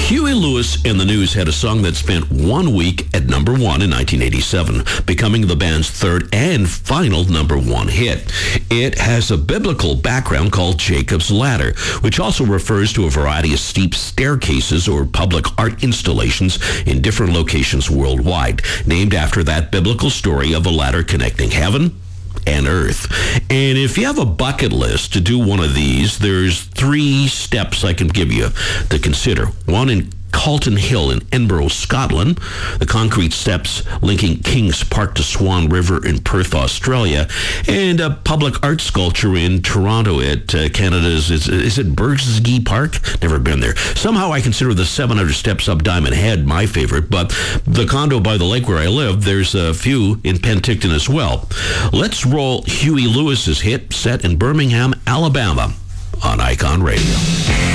Huey Lewis and the News had a song that spent 1 week at number one in 1987, becoming the band's third and final number one hit. It has a biblical background called Jacob's Ladder, which also refers to a variety of steep staircases or public art installations in different locations worldwide, named after that biblical story of a ladder connecting heaven and earth. And if you have a bucket list to do one of these, there's 3 steps I can give you to consider. One in Calton Hill in Edinburgh, Scotland, the concrete steps linking Kings Park to Swan River in Perth, Australia, and a public art sculpture in Toronto at Canada's, is it Burgsky Park? Never been there. Somehow I consider the 700 steps up Diamond Head my favorite, but the condo by the lake where I live, there's a few in Penticton as well. Let's roll Huey Lewis's hit set in Birmingham, Alabama on Icon Radio.